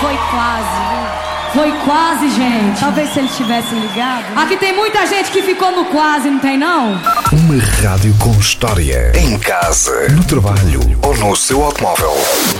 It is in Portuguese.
Foi quase, viu? Foi quase, gente. Talvez se eles tivessem ligado. Aqui tem muita gente que ficou no quase, não tem não? Uma rádio com história. Em casa, no trabalho ou no seu automóvel.